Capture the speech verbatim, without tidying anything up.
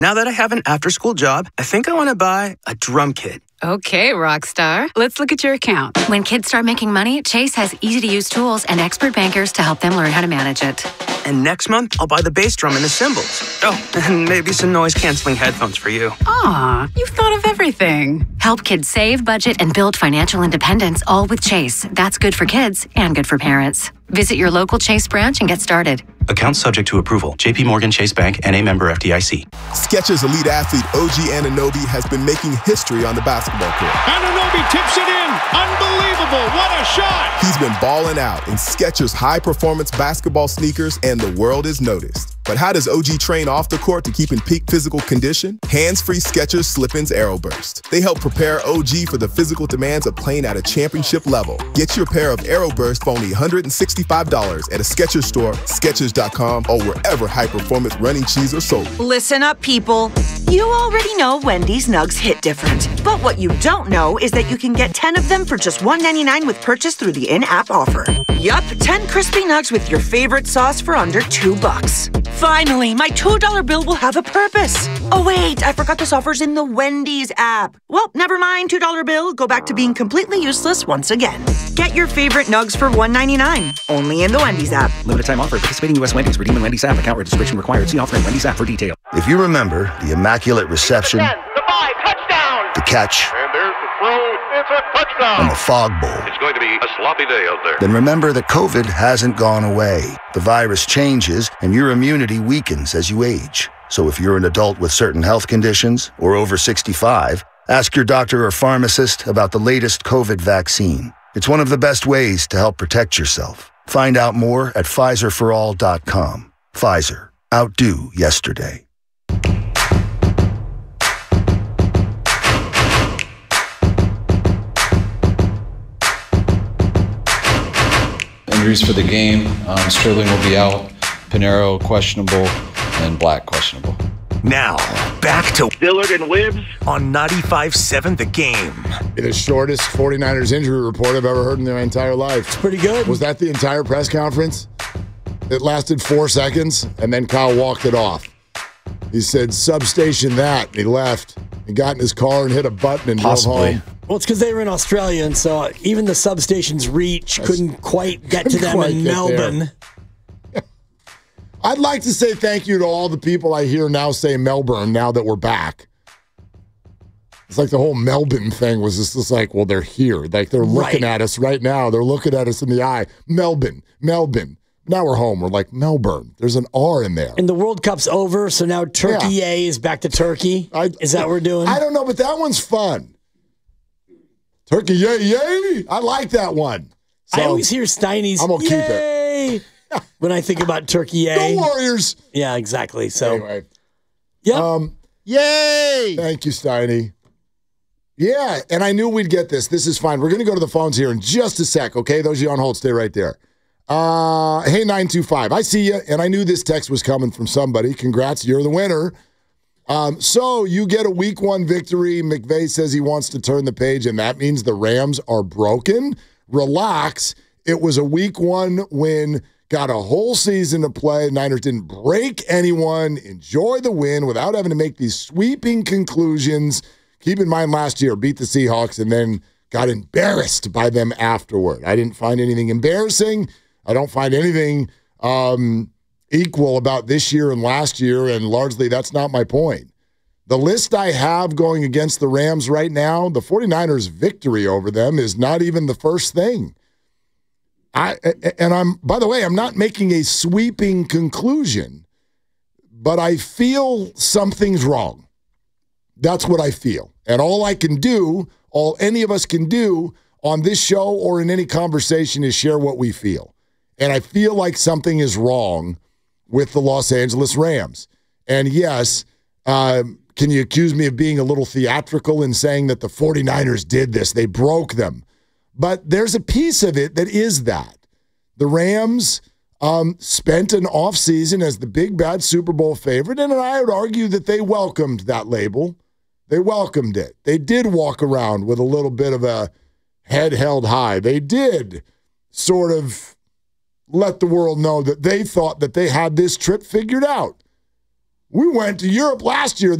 Now that I have an after-school job, I think I want to buy a drum kit. Okay, rock star. Let's look at your account. When kids start making money, Chase has easy-to-use tools and expert bankers to help them learn how to manage it. And next month, I'll buy the bass drum and the cymbals. Oh, and maybe some noise-canceling headphones for you. Aw, you've thought of everything. Help kids save, budget, and build financial independence, all with Chase. That's good for kids and good for parents. Visit your local Chase branch and get started. Account subject to approval. J P Morgan Chase Bank and a member F D I C. Skechers elite athlete O G Anunoby has been making history on the basketball court. Anunoby tips it in. Unbelievable. What a shot. He's been balling out in Skechers high-performance basketball sneakers, and the world is noticed. But how does O G train off the court to keep in peak physical condition? Hands-free Skechers Slip-ins Aeroburst. They help prepare O G for the physical demands of playing at a championship level. Get your pair of Aeroburst for only one hundred sixty-five dollars at a Skechers store, Skechers dot com, or wherever high-performance running shoes are sold. Listen up, people. You already know Wendy's Nugs hit different. But what you don't know is that you can get ten of them for just one ninety-nine with purchase through the in-app offer. Yup, ten crispy nugs with your favorite sauce for under two bucks. Finally, my two dollar bill will have a purpose. Oh wait, I forgot this offer's in the Wendy's app. Well, never mind, two dollar bill. Go back to being completely useless once again. Get your favorite nugs for one ninety-nine, only in the Wendy's app. Limited time offer. Participating U S Wendy's. Redeem in Wendy's app. Account registration required. See offer in Wendy's app for detail. If you remember the immaculate reception, ten, the five, touchdown, the catch, and there's the throw. It's a touchdown. And the Fog Bowl. It's going to be a sloppy day out there. Then remember that COVID hasn't gone away. The virus changes, and your immunity weakens as you age. So if you're an adult with certain health conditions or over sixty-five, ask your doctor or pharmacist about the latest COVID vaccine. It's one of the best ways to help protect yourself. Find out more at Pfizer for all dot com. Pfizer. Outdo yesterday. Injuries for the game. Um, Sterling will be out. Pinero questionable, and Black questionable. Now, back to Dillard and Wibbs on ninety-five seven The Game. The shortest forty-niners injury report I've ever heard in my entire life. It's pretty good. Was that the entire press conference? It lasted four seconds, and then Kyle walked it off. He said, substation that, and he left. He got in his car and hit a button and Possibly. drove home. Well, it's because they were in Australia, and so even the substation's reach That's, couldn't quite get couldn't to them in Melbourne. I'd like to say thank you to all the people I hear now say Melbourne now that we're back. It's like the whole Melbourne thing was just, just like, well, they're here. Like they're looking right. at us right now. They're looking at us in the eye. Melbourne, Melbourne. Now we're home. We're like, Melbourne. There's an R in there. And the World Cup's over, so now Turkey yeah. A is back to Turkey. I, is that what we're doing? I don't know, but that one's fun. Turkey, yay, yay. I like that one. So, I always hear Steiny's, I'm going to keep it. When I think about Turkey A. Go Warriors. Yeah, exactly. So, anyway. Yep. Um, yay. Thank you, Steiny. Yeah, and I knew we'd get this. This is fine. We're going to go to the phones here in just a sec, okay? Those of you on hold, stay right there. Uh, hey, nine two five. I see you, and I knew this text was coming from somebody. Congrats, you're the winner. Um, so you get a week one victory. McVay says he wants to turn the page, and that means the Rams are broken. Relax. It was a week one win. Got a whole season to play. Niners didn't break anyone. Enjoy the win without having to make these sweeping conclusions. Keep in mind last year, beat the Seahawks, and then got embarrassed by them afterward. I didn't find anything embarrassing. I don't find anything um, equal about this year and last year, and largely that's not my point. The list I have going against the Rams right now, the 49ers' victory over them is not even the first thing. I and I'm, by the way, I'm not making a sweeping conclusion, but I feel something's wrong. That's what I feel. And all I can do, all any of us can do on this show or in any conversation is share what we feel. And I feel like something is wrong with the Los Angeles Rams. And yes, uh, can you accuse me of being a little theatrical in saying that the 49ers did this? They broke them. But there's a piece of it that is that. The Rams um, spent an offseason as the big, bad Super Bowl favorite, and I would argue that they welcomed that label. They welcomed it. They did walk around with a little bit of a head held high. They did sort of let the world know that they thought that they had this trip figured out. We went to Europe last year.